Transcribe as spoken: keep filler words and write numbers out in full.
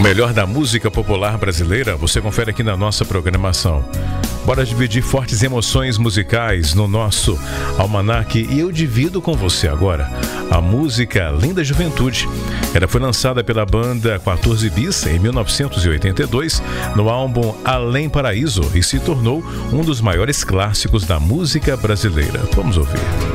melhor da música popular brasileira, você confere aqui na nossa programação. Bora dividir fortes emoções musicais no nosso almanaque e eu divido com você agora a música Linda Juventude. Ela foi lançada pela banda quatorze Bis em mil novecentos e oitenta e dois no álbum Além Paraíso e se tornou um dos maiores clássicos da música brasileira. Vamos ouvir.